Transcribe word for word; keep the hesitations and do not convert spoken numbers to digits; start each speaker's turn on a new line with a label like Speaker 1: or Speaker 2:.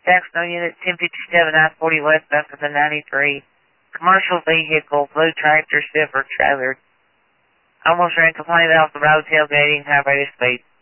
Speaker 1: Jacksonville Unit ten fifty-seven, I forty West, after the ninety-three. Commercial vehicle, blue tractor, silver trailer. Almost ran complaint off the road tailgating, high rate of speed.